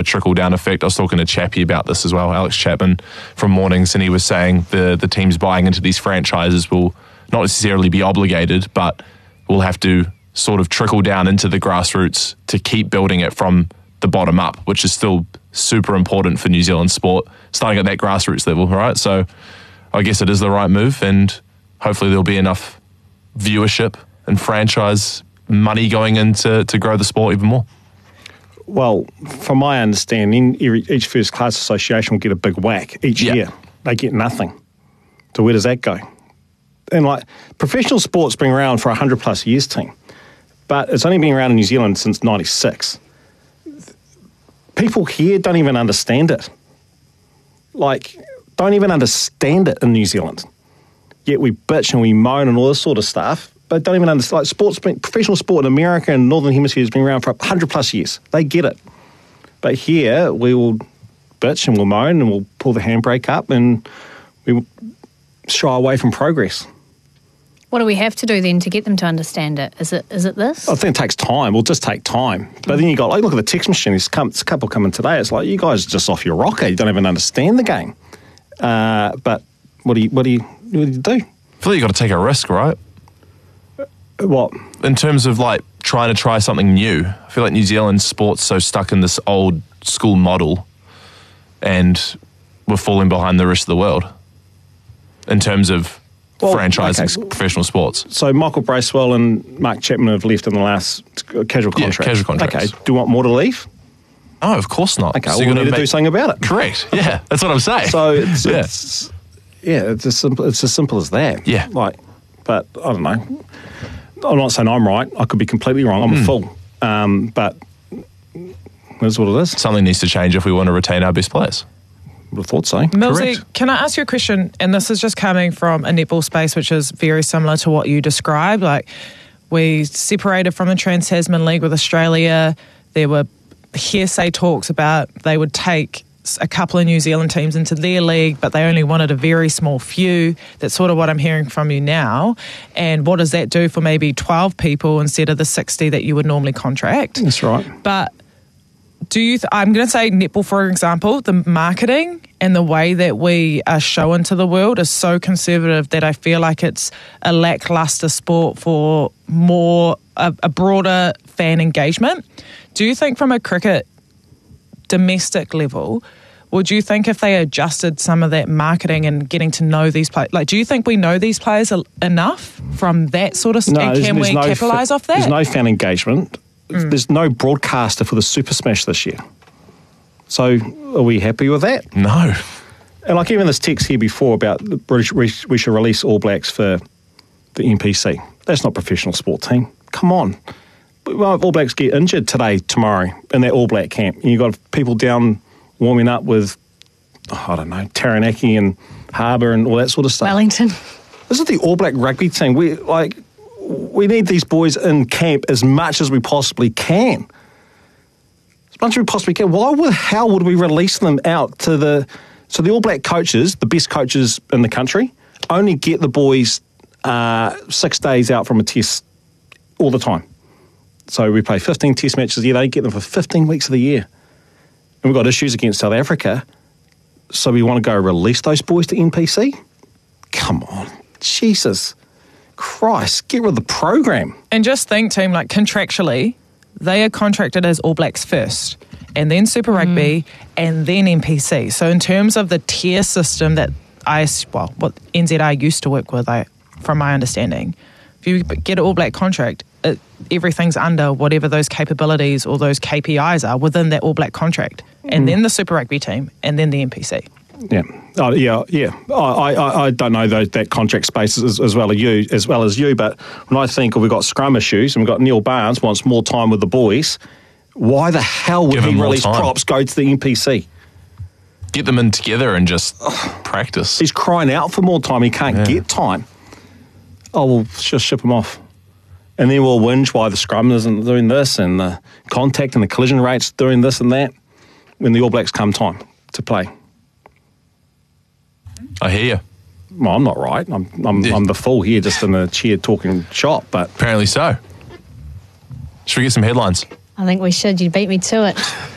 trickle-down effect. I was talking to Chappie about this as well, Alex Chapman from Mornings, and he was saying the teams buying into these franchises will not necessarily be obligated, but will have to sort of trickle down into the grassroots to keep building it from the bottom up, which is still super important for New Zealand sport, starting at that grassroots level, right? So I guess it is the right move, and hopefully there'll be enough viewership and franchise money going in to grow the sport even more. Well, from my understanding, each first class association will get a big whack each year. They get nothing. So where does that go? And like professional sport's been around for 100 plus years, team, but it's only been around in New Zealand since '96. People here don't even understand it. Like, don't even understand it in New Zealand. Yet we bitch and we moan and all this sort of stuff, but don't even understand. Like professional sport in America and Northern Hemisphere has been around for 100 plus years. They get it. But here we will bitch and we'll moan and we'll pull the handbrake up and we will shy away from progress. What do we have to do then to get them to understand it? Is it this? I think it takes time. It'll just take time. But then you got, like, look at the text machine. There's a couple coming today. It's like, you guys are just off your rocker. You don't even understand the game. But what do you do? I feel like you got to take a risk, right? What? In terms of like trying to try something new. I feel like New Zealand sport's so stuck in this old school model and we're falling behind the rest of the world in terms of franchising professional sports. So Michael Bracewell and Mark Chapman have left in the last casual contract. Yeah, casual contracts. Okay, do you want more to leave? No, of course not. Okay, so we need to do something about it. Correct. Yeah, that's what I'm saying. So it's as simple as that. Yeah. But I don't know. I'm not saying I'm right. I could be completely wrong. I'm a fool. But that's what it is. Something needs to change if we want to retain our best players. I would have thought so. Millsy, Correct. can I ask you a question? And this is just coming from a netball space, which is very similar to what you described. Like, we separated from the Trans-Tasman League with Australia. There were hearsay talks about they would take a couple of New Zealand teams into their league, but they only wanted a very small few. That's sort of what I'm hearing from you now. And what does that do for maybe 12 people instead of the 60 that you would normally contract? That's right. But do you, I'm going to say netball, for example, the marketing and the way that we are shown to the world is so conservative that I feel like it's a lackluster sport for more, a broader fan engagement. Do you think from a cricket domestic level, would you think if they adjusted some of that marketing and getting to know these players, like, do you think we know these players enough from that sort of stuff? Can we capitalise off that? There's no fan engagement. There's no broadcaster for the Super Smash this year. So are we happy with that? No. And like even this text here before about the British, we should release All Blacks for the NPC. That's not professional sport team. Come on. Well, All Blacks get injured tomorrow in that All Black camp. And you've got people down warming up with, I don't know, Taranaki and Harbour and all that sort of stuff. Wellington. This is the All Black rugby team. We need these boys in camp as much as we possibly can. As much as we possibly can. Why the hell would we release them out to the... So the All Black coaches, the best coaches in the country, only get the boys 6 days out from a test all the time. So we play 15 test matches a year. They get them for 15 weeks of the year. And we've got issues against South Africa. So we want to go release those boys to NPC? Come on. Jesus Christ. Get rid of the program. And just think, team, like contractually, they are contracted as All Blacks first, and then Super Rugby, and then NPC. So in terms of the tier system that what NZR used to work with, from my understanding, if you get an All Black contract, everything's under whatever those capabilities or those KPIs are within that All Black contract, and then the Super Rugby team, and then the NPC. Yeah. Oh, yeah. I don't know that contract space as well as you, but when I think we've got scrum issues and we've got Neil Barnes wants more time with the boys, why the hell would he release props, go to the NPC? Get them in together and just practice. He's crying out for more time. He can't get time. Oh, we'll just ship him off. And then we'll whinge why the scrum isn't doing this and the contact and the collision rates doing this and that when the All Blacks come time to play. I hear you. Well, I'm not right. I'm the fool here just in the chair talking shop, but... Apparently so. Should we get some headlines? I think we should. You beat me to it.